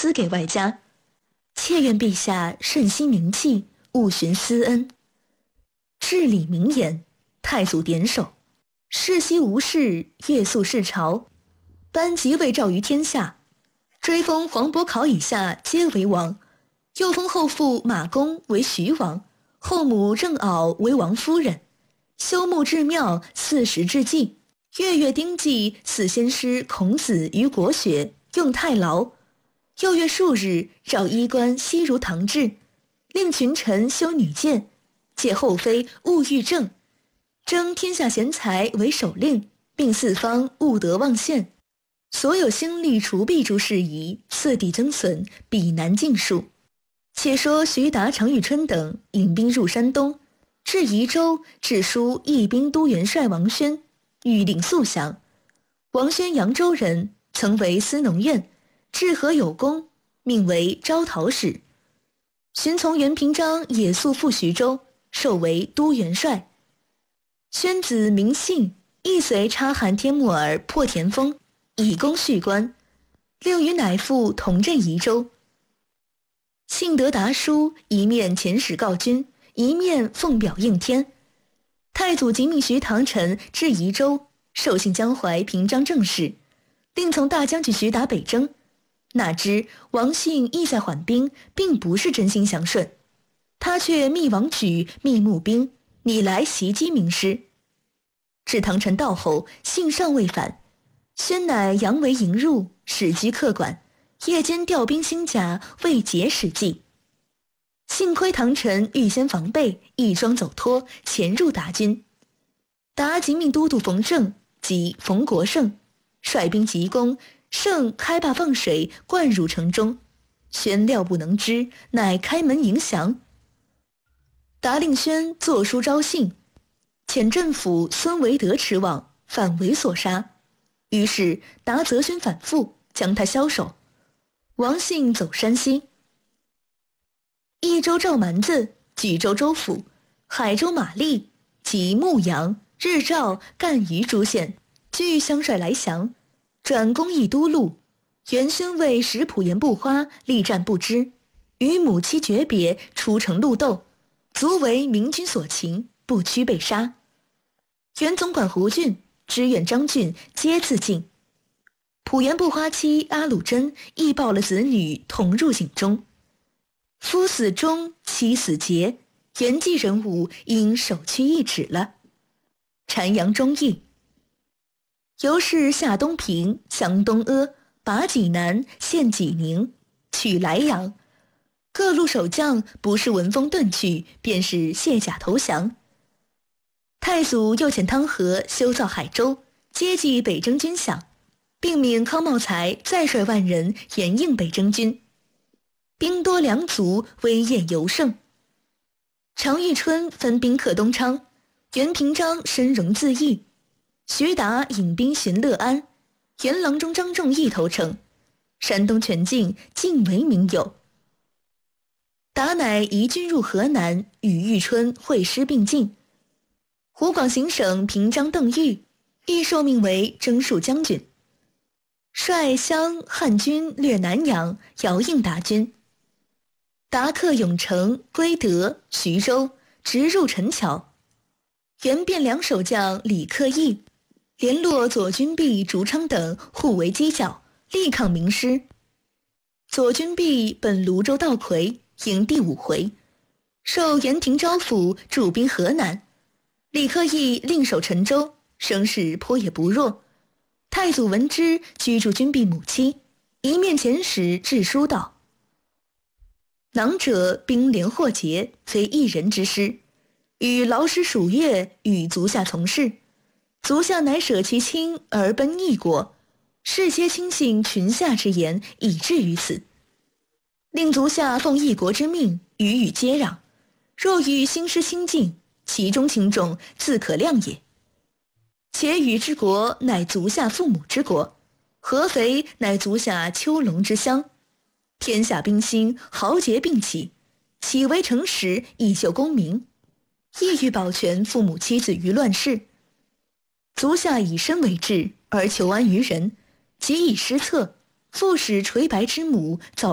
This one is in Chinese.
私给外家，切愿陛下慎惜名器，勿徇私恩。至理名言，太祖典首，世袭无事，月宿世朝，颁即位诏于天下，追封黄伯考以下皆为王，又封后父马公为徐王，后母郑媪为王夫人，修墓至庙，祀时至祭，月月丁祭，祀先师孔子于国学，用太牢。又月数日，召衣冠悉如唐制，令群臣修女谏，戒后妃勿欲政，征天下贤才为首令，并四方勿得妄献。所有兴利除弊诸事宜，次第增损，彼难尽数。且说徐达、常遇春等引兵入山东，至宜州，致书义兵都元帅王宣，欲令速降。王宣扬州人，曾为司农院，治河有功，命为招讨使。寻从袁平章也速赴徐州，授为都元帅。宣子名信，亦随察罕天木儿破田丰，以功续官，令与乃父同镇宜州。信得达书，一面遣使告君，一面奉表应天。太祖即命徐唐臣至宜州，授信江淮平章政事，令从大将军徐达北征。哪知王信意在缓兵，并不是真心降顺，他却密王举、密募兵，拟来袭击名师。至唐臣到后，信尚未返，宣乃佯为迎入，使居客馆，夜间调兵新甲，未捷使计。幸亏唐臣预先防备，一装走脱，潜入达军。达即命都督冯胜及冯国胜率兵急攻，胜开坝放水，灌入城中。宣料不能支，乃开门迎降。达令宣作书招信，遣镇抚孙维德驰往，反为所杀。于是达责宣反复，将他枭首。王信走山西。益州赵蛮子、莒州州府、海州马立及牧阳、日照、赣榆诸县俱相率来降，转攻益都路。元宣为使仆颜不花力战不支，与母妻诀别，出城路斗，卒为明军所擒，不屈被杀。原总管胡俊、知远张俊皆自尽。仆颜不花妻阿鲁真亦抱了子女，同入井中。夫死忠，妻死节，原继人物应首屈一指了。禅阳忠义。由是下东平，降东阿，拔济南，陷济宁，取莱阳。各路守将不是闻风遁去，便是卸甲投降。太祖又遣汤和修造海州，接济北征军饷，并命康茂才再率万人援应北征军。兵多粮足，威焰尤盛。常遇春分兵克东昌，袁平章身戎自缢，徐达引兵寻乐安，元郎中张仲义投诚，山东全境尽为民有。达乃移军入河南，与遇春会师并进。湖广行省平章邓愈亦受命为征戍将军，率湘汉军略南阳，遥应达军。达克永城、归德、徐州，直入陈桥。原汴梁守将李克义联络左军弼、竹昌等，互为犄角，力抗名师。左军弼本泸州道魁，迎第5回，受严廷招抚，驻兵河南。李克义另守陈州，声势颇也不弱。太祖闻之，居住军弼母妻，一面遣使致书道：囊者兵连祸结，非一人之师，与劳师数月，与足下从事。足下乃舍其亲而奔异国，是皆轻信群下之言，以至于此。令足下奉异国之命，予以接壤。若与兴师亲近，其中轻重，自可量也。且禹之国，乃足下父母之国；合肥乃足下丘龙之乡。天下兵兴，豪杰并起，岂为诚实，以救功名？意欲保全父母妻子于乱世。足下以身为志，而求安于人，即以失策，复使垂白之母早